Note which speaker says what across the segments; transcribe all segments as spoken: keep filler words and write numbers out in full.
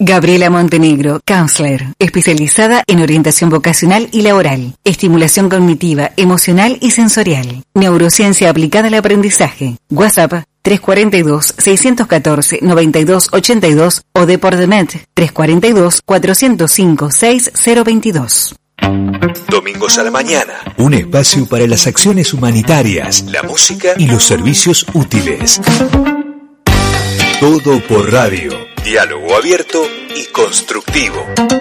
Speaker 1: Gabriela Montenegro, counselor, especializada en orientación vocacional y laboral, estimulación cognitiva, emocional y sensorial, neurociencia aplicada al aprendizaje. WhatsApp tres cuatro dos, seis uno cuatro, nueve dos ocho dos o Deportment tres cuatro dos, cuatro cero cinco, seis cero dos dos.
Speaker 2: Domingos a la mañana, un espacio para las acciones humanitarias, la música y los servicios útiles. Todo por radio. Diálogo abierto y constructivo.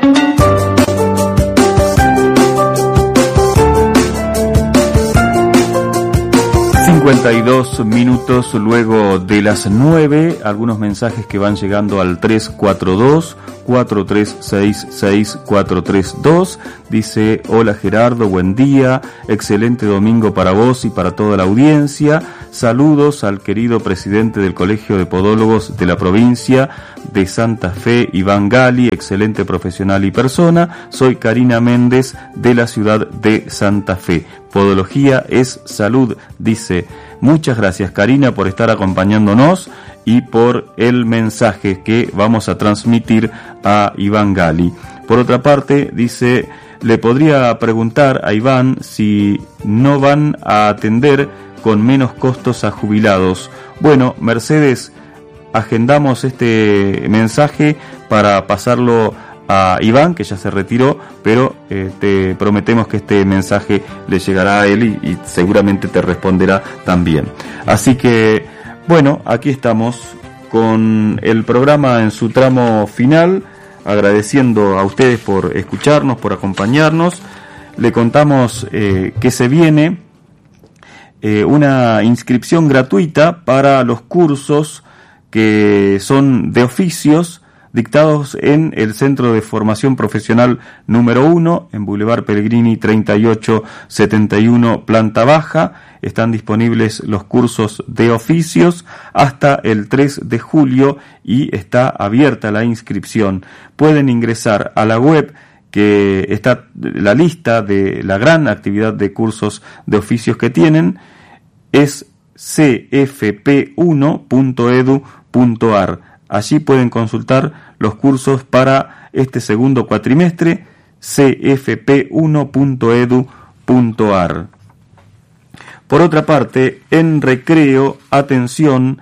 Speaker 3: cincuenta y dos minutos luego de las nueve, algunos mensajes que van llegando al tres cuatro dos, cuatro tres seis seis, cuatro tres dos. Dice: hola Gerardo, buen día, excelente domingo para vos y para toda la audiencia. Saludos al querido presidente del Colegio de Podólogos de la provincia de Santa Fe, Iván Gali, excelente profesional y persona. Soy Karina Méndez de la ciudad de Santa Fe. Podología es salud, dice. Muchas gracias, Karina, por estar acompañándonos y por el mensaje que vamos a transmitir a Iván Gali. Por otra parte, dice: le podría preguntar a Iván si no van a atender con menos costos a jubilados. Bueno, Mercedes, agendamos este mensaje para pasarlo a Iván, que ya se retiró, pero eh, te prometemos que este mensaje le llegará a él y, y seguramente te responderá también. Así que, bueno, aquí estamos con el programa en su tramo final, agradeciendo a ustedes por escucharnos, por acompañarnos. Le contamos eh, que se viene eh, una inscripción gratuita para los cursos que son de oficios dictados en el Centro de Formación Profesional número uno, en Boulevard Pellegrini treinta y ocho setenta y uno, planta baja. Están disponibles los cursos de oficios hasta el tres de julio y está abierta la inscripción. Pueden ingresar a la web, que está la lista de la gran actividad de cursos de oficios que tienen, es c f p uno punto e d u punto a r. Allí pueden consultar los cursos para este segundo cuatrimestre, c f p uno punto e d u punto a r. Por otra parte, en recreo, atención,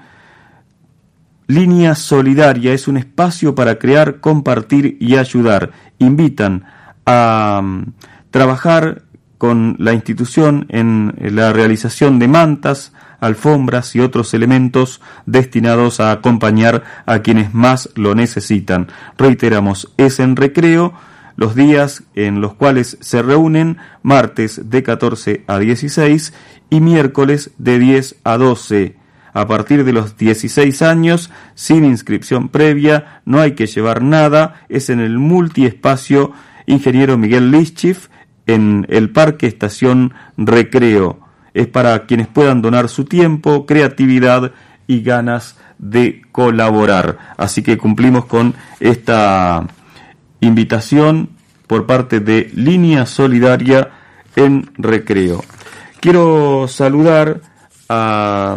Speaker 3: Línea Solidaria es un espacio para crear, compartir y ayudar. Invitan a um, trabajar con la institución en la realización de mantas, alfombras y otros elementos destinados a acompañar a quienes más lo necesitan. Reiteramos, es en recreo, los días en los cuales se reúnen: martes de catorce a dieciséis y miércoles de diez a doce. A partir de los dieciséis años, sin inscripción previa, no hay que llevar nada. Es en el multiespacio Ingeniero Miguel Lischif, en el Parque Estación Recreo. Es para quienes puedan donar su tiempo, creatividad y ganas de colaborar. Así que cumplimos con esta invitación por parte de Línea Solidaria en Recreo. Quiero saludar a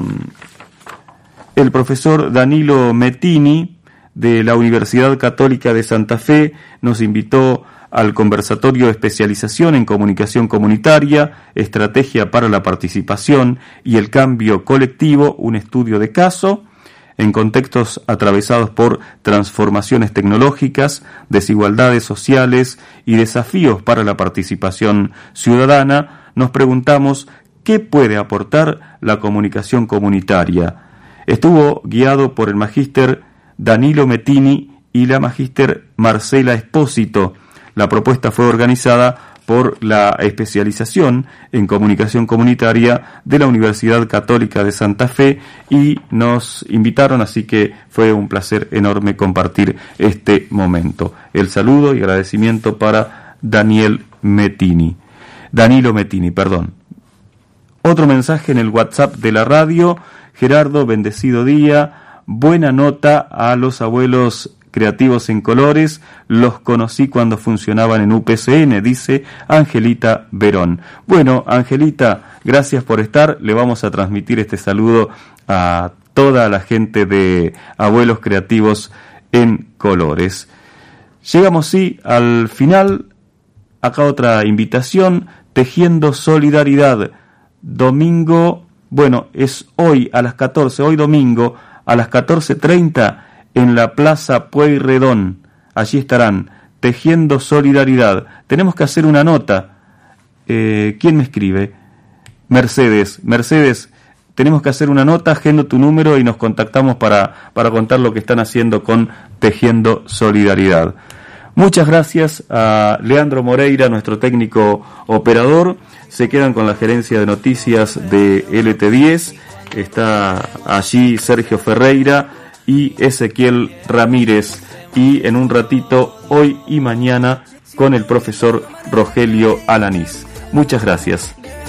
Speaker 3: el profesor Danilo Mettini de la Universidad Católica de Santa Fe. Nos invitó al conversatorio de especialización en comunicación comunitaria, estrategia para la participación y el cambio colectivo, un estudio de caso en contextos atravesados por transformaciones tecnológicas, desigualdades sociales y desafíos para la participación ciudadana. Nos preguntamos: ¿qué puede aportar la comunicación comunitaria? Estuvo guiado por el magíster Danilo Mettini y la magíster Marcela Espósito. La propuesta fue organizada por la especialización en comunicación comunitaria de la Universidad Católica de Santa Fe y nos invitaron, así que fue un placer enorme compartir este momento. El saludo y agradecimiento para Daniel Mettini. Danilo Mettini, perdón. Otro mensaje en el WhatsApp de la radio: Gerardo, bendecido día, buena nota a los abuelos creativos en colores, los conocí cuando funcionaban en U P C N, dice Angelita Verón. Bueno, Angelita, gracias por estar. Le vamos a transmitir este saludo a toda la gente de Abuelos Creativos en Colores. Llegamos sí al final. Acá otra invitación, Tejiendo Solidaridad, domingo, bueno, es hoy a las catorce, hoy domingo a las catorce treinta en la Plaza Pueyrredón. Allí estarán, Tejiendo Solidaridad. Tenemos que hacer una nota. Eh, ¿Quién me escribe? Mercedes, Mercedes, tenemos que hacer una nota, agendo tu número y nos contactamos para, para contar lo que están haciendo con Tejiendo Solidaridad. Muchas gracias a Leandro Moreira, nuestro técnico operador. Se quedan con la gerencia de noticias de L T diez. Está allí Sergio Ferreira y Ezequiel Ramírez. Y en un ratito, hoy y mañana, con el profesor Rogelio Alanís. Muchas gracias.